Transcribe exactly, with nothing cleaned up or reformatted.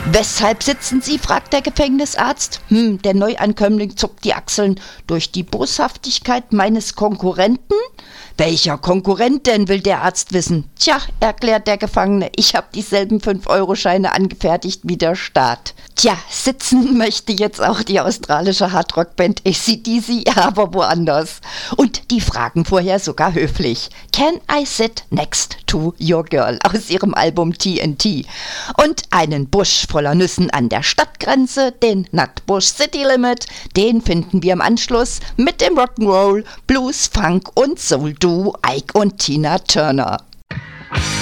Weshalb sitzen Sie, fragt der Gefängnisarzt. Hm, der Neuankömmling zuckt die Achseln. Durch die Boshaftigkeit meines Konkurrenten? Welcher Konkurrent denn, will der Arzt wissen. Tja, erklärt der Gefangene, ich habe dieselben fünf Euro Scheine angefertigt wie der Staat. Tja, sitzen möchte jetzt auch die australische Hardrock-Band A C D C, aber woanders. Und die fragen vorher sogar höflich. Can I sit next to your girl? Aus ihrem Album T N T. Und einen Busch voller Nüssen an der Stadtgrenze, den Nutbush City Limit, den finden wir im Anschluss mit dem Rock'n'Roll, Blues, Funk und Soul Duo Ike und Tina Turner.